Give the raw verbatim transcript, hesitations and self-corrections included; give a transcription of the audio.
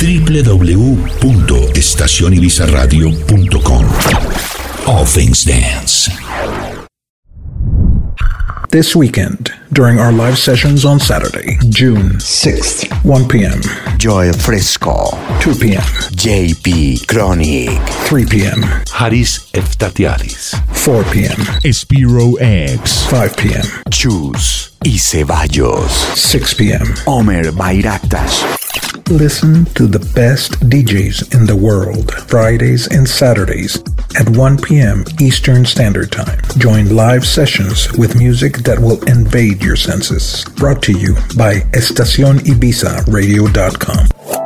w w w punto estación ibiza radio punto com. All things dance. This weekend, during our live sessions on Saturday, June sixth, one p.m. Joe Fresco. two p.m. J P Chronic. three p.m. Haris Eftatialis. four p.m. Spiro X. five p.m. Chus y Ceballos. six p.m. Omer Bayraktas. Listen to the best D Js in the world, Fridays and Saturdays at one p.m. Eastern Standard Time. Join live sessions with music that will invade your senses. Brought to you by estacion ibiza radio dot com.